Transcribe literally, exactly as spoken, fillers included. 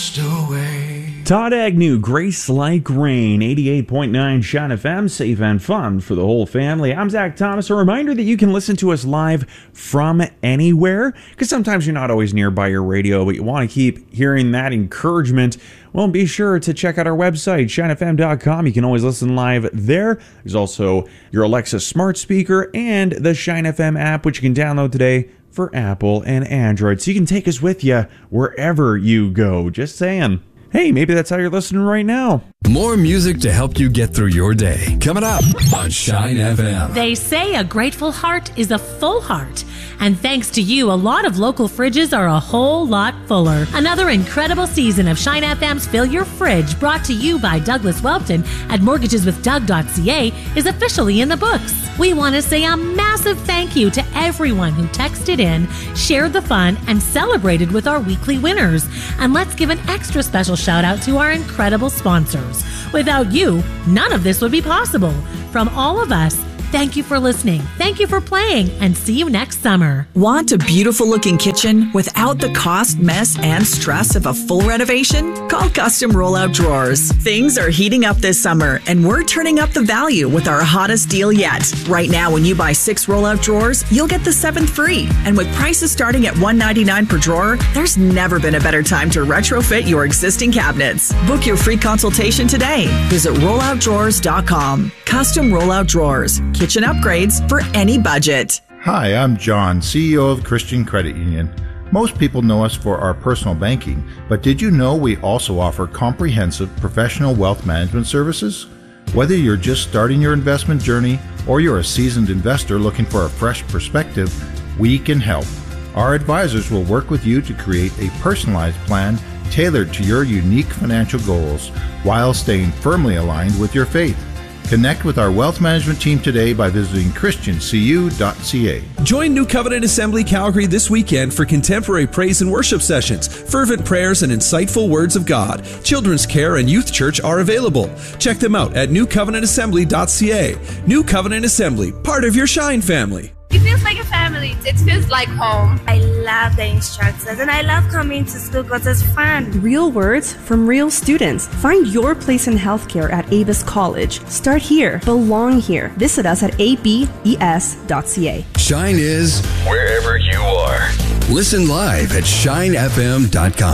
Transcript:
Todd Agnew, Grace Like Rain, eighty-eight point nine Shine F M, safe and fun for the whole family. I'm Zach Thomas. A reminder that you can listen to us live from anywhere, because sometimes you're not always nearby your radio, but you want to keep hearing that encouragement. Well, be sure to check out our website, shine f m dot com. You can always listen live there. There's also your Alexa smart speaker and the Shine F M app, which you can download today for Apple and Android. So you can take us with you wherever you go. Just saying. Hey, maybe that's how you're listening right now. More music to help you get through your day. Coming up on Shine F M. They say a grateful heart is a full heart. And thanks to you, a lot of local fridges are a whole lot fuller. Another incredible season of Shine F M's Fill Your Fridge, brought to you by Douglas Welpton at mortgages with doug dot c a, is officially in the books. We want to say a massive thank you to everyone who texted in, shared the fun, and celebrated with our weekly winners. And let's give an extra special shout out to our incredible sponsors. Without you, none of this would be possible. From all of us, thank you for listening, thank you for playing, and see you next summer. Want a beautiful looking kitchen without the cost, mess, and stress of a full renovation? Call Custom Rollout Drawers. Things are heating up this summer, and we're turning up the value with our hottest deal yet. Right now, when you buy six rollout drawers, you'll get the seventh free. And with prices starting at one hundred ninety-nine dollars per drawer, there's never been a better time to retrofit your existing cabinets. Book your free consultation today. Visit rollout drawers dot com. Custom Rollout Drawers. Kitchen upgrades for any budget. Hi, I'm John, C E O of Christian Credit Union. Most people know us for our personal banking, but did you know we also offer comprehensive professional wealth management services? Whether you're just starting your investment journey or you're a seasoned investor looking for a fresh perspective, we can help. Our advisors will work with you to create a personalized plan tailored to your unique financial goals while staying firmly aligned with your faith. Connect with our wealth management team today by visiting christian c u dot c a. Join New Covenant Assembly Calgary this weekend for contemporary praise and worship sessions, fervent prayers, and insightful words of God. Children's care and youth church are available. Check them out at new covenant assembly dot c a. New Covenant Assembly, part of your Shine family. It feels like a family. It feels like home. I love the instructors and I love coming to school because it's fun. Real words from real students. Find your place in healthcare at Avis College. Start here. Belong here. Visit us at a b e s dot c a. Shine is wherever you are. Listen live at shine f m dot com.